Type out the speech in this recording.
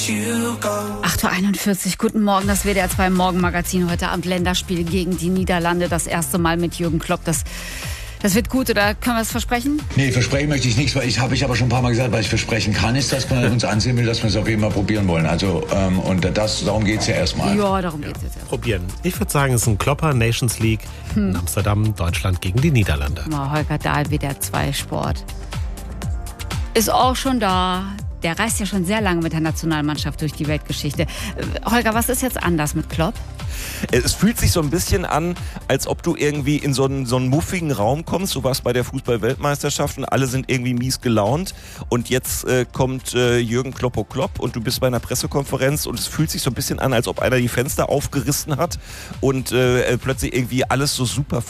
8:41 Uhr, guten Morgen, das WDR 2 Morgenmagazin. Heute Abend Länderspiel gegen die Niederlande, das erste Mal mit Jürgen Klopp. Das wird gut, oder können wir es versprechen? Nee, versprechen möchte ich nichts, weil ich aber schon ein paar Mal gesagt, was ich versprechen kann, ist, dass man uns ansehen will, dass wir es auf jeden Fall probieren wollen. Also, darum geht es ja erstmal. Ja, darum geht es jetzt erstmal. Probieren. Ich würde sagen, es ist ein Klopper, Nations League in Amsterdam, Deutschland gegen die Niederlande. Holger Dahl, WDR 2 Sport. Ist auch schon da. Der reist ja schon sehr lange mit der Nationalmannschaft durch die Weltgeschichte. Holger, was ist jetzt anders mit Klopp? Es fühlt sich so ein bisschen an, als ob du irgendwie in so einen muffigen Raum kommst. Du warst bei der Fußball-Weltmeisterschaft und alle sind irgendwie mies gelaunt. Und jetzt kommt Jürgen Klopp und du bist bei einer Pressekonferenz und es fühlt sich so ein bisschen an, als ob einer die Fenster aufgerissen hat und plötzlich irgendwie alles so super